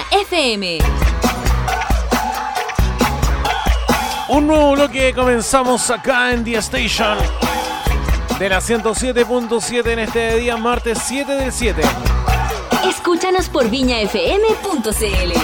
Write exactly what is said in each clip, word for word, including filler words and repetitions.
F M. Un nuevo bloque comenzamos acá en The Station de la ciento siete punto siete en este día martes siete del siete. Escúchanos por viña f m punto c l.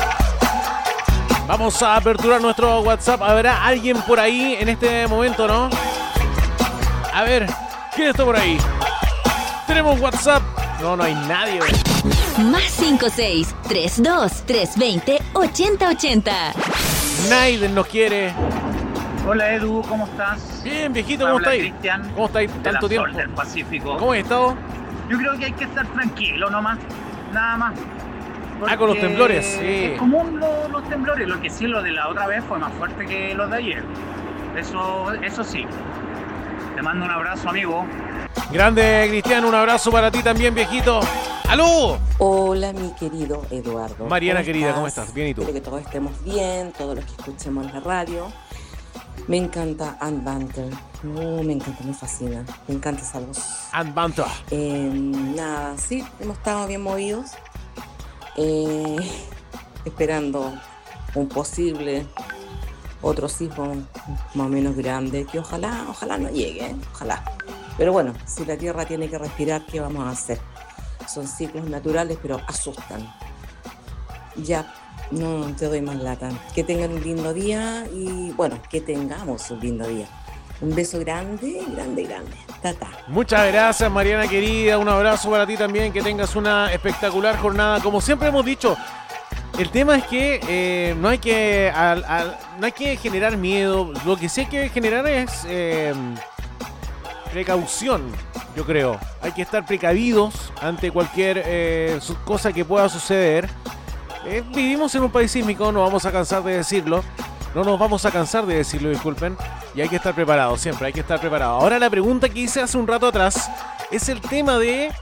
Vamos a aperturar nuestro WhatsApp. ¿Habrá alguien por ahí en este momento, no? A ver, ¿quién está por ahí? ¿Tenemos WhatsApp? No, no hay nadie. Más cinco seis tres dos tres dos cero ochenta ochenta. Naiden nos quiere. Hola Edu, ¿cómo estás? Bien, viejito, ¿cómo Habla estáis? Cristian, ¿Cómo estáis de tanto la tiempo? Sol del Pacífico. ¿Cómo has estado? Yo creo que hay que estar tranquilo nomás, nada más. Ah, con los Porque temblores, sí. Es común lo- los temblores, lo que sí, lo de la otra vez fue más fuerte que los de ayer. Eso, eso sí. Te mando un abrazo, amigo. Grande, Cristian, un abrazo para ti también, viejito. ¡Aló! Hola, mi querido Eduardo. Mariana, ¿Cómo querida, estás? ¿cómo estás? Bien, ¿y tú? Espero que todos estemos bien, todos los que escuchemos la radio. Me encanta Ann Banter. No, me encanta, me fascina. Me encanta esa voz. And Banta. Eh, nada, sí, hemos estado bien movidos. Eh, esperando un posible otro sismo más o menos grande, que ojalá, ojalá no llegue, ¿eh? Ojalá. Pero bueno, si la Tierra tiene que respirar, ¿qué vamos a hacer? Son ciclos naturales, pero asustan. Ya, no te doy más lata. Que tengan un lindo día y, bueno, que tengamos un lindo día. Un beso grande, grande, grande. Tata. Muchas gracias, Mariana querida. Un abrazo para ti también. Que tengas una espectacular jornada. Como siempre hemos dicho, el tema es que eh, no hay que al, al, no hay que generar miedo. Lo que sí hay que generar es eh, precaución, yo creo. Hay que estar precavidos ante cualquier eh, su- cosa que pueda suceder. Eh, vivimos en un país sísmico, no vamos a cansar de decirlo. No nos vamos a cansar de decirlo, disculpen. Y hay que estar preparados, siempre hay que estar preparados. Ahora la pregunta que hice hace un rato atrás es el tema de...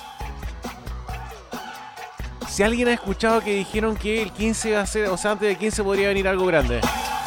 Si alguien ha escuchado que dijeron que el quince iba a ser, o sea, antes del quince podría venir algo grande.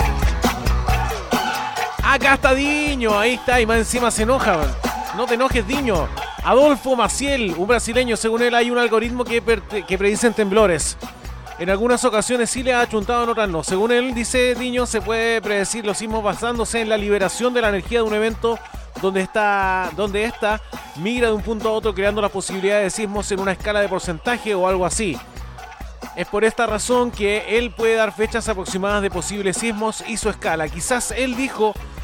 Acá está Diño, ahí está, y más encima se enoja. Man. No te enojes, Diño. Adolfo Maciel, un brasileño, según él hay un algoritmo que, per- que predicen temblores. En algunas ocasiones sí le ha achuntado, en otras no. Según él, dice Diño, se puede predecir los sismos basándose en la liberación de la energía de un evento donde está, donde esta migra de un punto a otro, creando la posibilidad de sismos en una escala de porcentaje o algo así. Es por esta razón que él puede dar fechas aproximadas de posibles sismos y su escala. Quizás él dijo